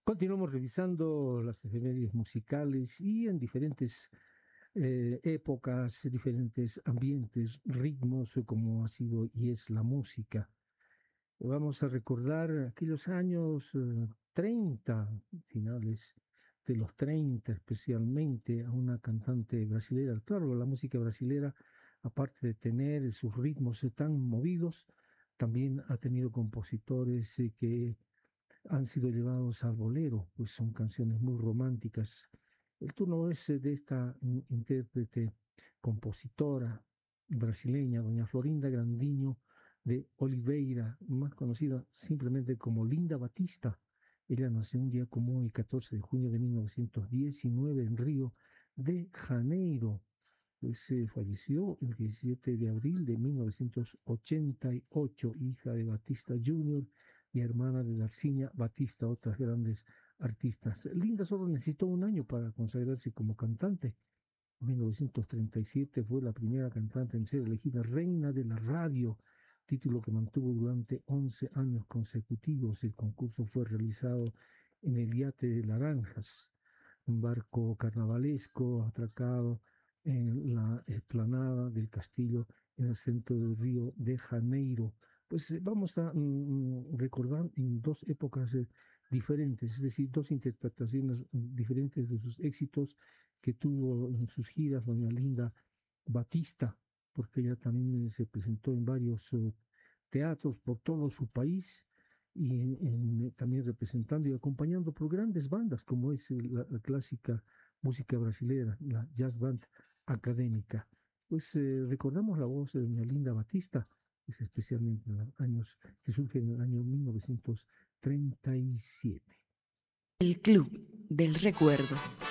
Continuamos revisando las efemérides musicales y en diferentes épocas, diferentes ambientes, ritmos, como ha sido y es la música. Vamos a recordar aquellos años 30, finales de los 30 especialmente, a una cantante brasilera. Claro, la música brasilera, aparte de tener sus ritmos tan movidos, también ha tenido compositores que han sido llevados al bolero, pues son canciones muy románticas. El turno es de esta intérprete, compositora brasileña, doña Florinda Grandiño de Oliveira, más conocida simplemente como Linda Batista. Ella nació un día como hoy, 14 de junio de 1919, en Río de Janeiro. Pues, falleció el 17 de abril de 1988, hija de Batista Jr. y hermana de Darcinia Batista, otras grandes artistas. Linda solo necesitó un año para consagrarse como cantante. En 1937 fue la primera cantante en ser elegida reina de la radio, título que mantuvo durante 11 años consecutivos. El concurso fue realizado en el Yate de Laranjas, un barco carnavalesco atracado en la explanada del castillo en el centro del Río de Janeiro. Pues vamos a recordar en dos épocas diferentes, es decir, dos interpretaciones diferentes de sus éxitos que tuvo en sus giras doña Linda Batista, porque ella también se presentó en varios teatros por todo su país y también representando y acompañando por grandes bandas como es la clásica música brasileña, la Jazz Band Académica. Pues recordamos la voz de doña Linda Batista, es especialmente en los años que surge en el año 1937. El Club del Recuerdo.